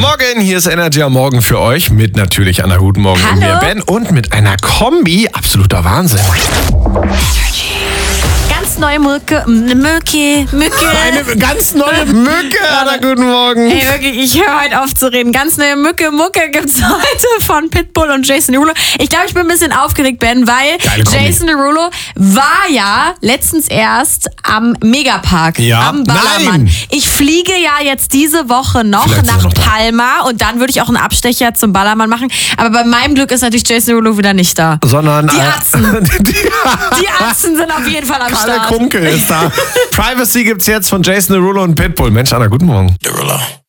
Morgen, hier ist Energy am Morgen für euch mit natürlich einer guten Morgen und mir Ben und mit einer Kombi. Absoluter Wahnsinn. Ganz neue Mücke. Eine ganz neue Mücke. Anna, guten Morgen. Ey, wirklich, ich höre heute auf zu reden. Ganz neue Mucke gibt's heute von Pitbull und Jason Derulo. Ich glaube, ich bin ein bisschen aufgeregt, Ben, weil Jason Derulo war ja letztens erst am Megapark, am Ballermann. Nein. Ich fliege ja jetzt diese Woche noch nach Palma und dann würde ich auch einen Abstecher zum Ballermann machen. Aber bei meinem Glück ist natürlich Jason Derulo wieder nicht da. Sondern die Atzen. Die Atzen sind auf jeden Fall am Start. Kalle Kunkel ist da. Privacy gibt's jetzt von Jason Derulo und Pitbull. Mensch, Anna, guten Morgen. Derulo.